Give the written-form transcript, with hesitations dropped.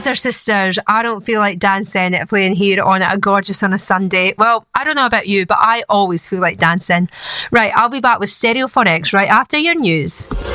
Scissor Sisters, I don't feel like dancing, playing here on a Gorgeous on a Sunday. Well, I don't know about you, but I always feel like dancing. Right, I'll be back with Stereophonics right after your news.